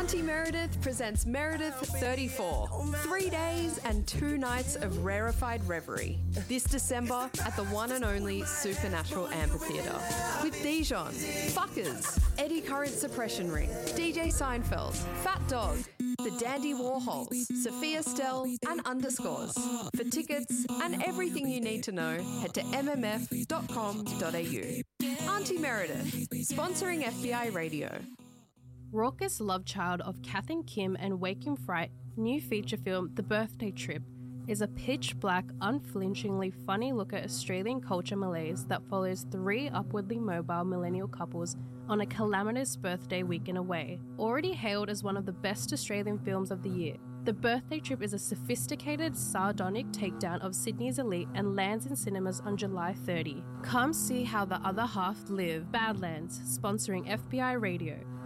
Auntie Meredith presents Meredith 34. 3 days and 2 nights of rarefied revelry. This December at the one and only Supernatural Amphitheatre. With Dijon, Fuckers, Eddie Current Suppression Ring, DJ Seinfeld, Fat Dog, The Dandy Warhols, Sophia Stell, and Underscores. For tickets and everything you need to know, head to mmf.com.au. Auntie Meredith, sponsoring FBI Radio. Raucous love child of Kath and Kim and Waking Fright, new feature film The Birthday Trip is a pitch-black, unflinchingly funny look at Australian culture malaise that follows 3 upwardly mobile millennial couples on a calamitous birthday weekend away. Already hailed as one of the best Australian films of the year, The Birthday Trip is a sophisticated, sardonic takedown of Sydney's elite and lands in cinemas on July 30. Come see how the other half live. Badlands, sponsoring FBI Radio.